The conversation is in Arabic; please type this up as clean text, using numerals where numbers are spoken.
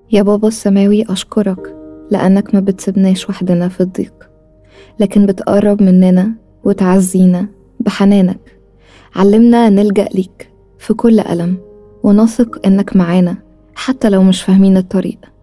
يا بابا السماوي أشكرك لأنك ما بتسيبناش وحدنا في الضيق، لكن بتقرب مننا وتعزينا بحنانك. علمنا نلجأ ليك في كل ألم ونثق إنك معانا حتى لو مش فاهمين الطريق.